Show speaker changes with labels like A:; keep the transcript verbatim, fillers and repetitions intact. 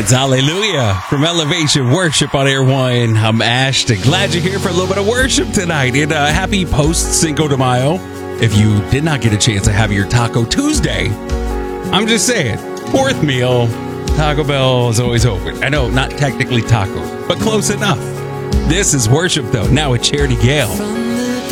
A: It's Hallelujah from Elevation Worship on Air One. I'm Ashton. Glad you're here for a little bit of worship tonight. And uh, happy post Cinco de Mayo. If you did not get a chance to have your Taco Tuesday, I'm just saying, fourth meal, Taco Bell is always open. I know, not technically tacos, but close enough. This is worship, though, now with Charity Gale.